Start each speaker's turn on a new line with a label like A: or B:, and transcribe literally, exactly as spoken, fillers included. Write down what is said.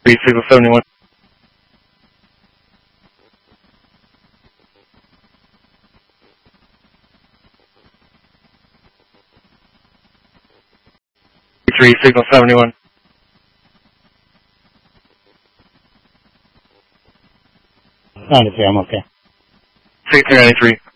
A: signal seventy-one. three, signal seventy-one.
B: ninety-three, I'm okay.
A: sixteen ninety-three.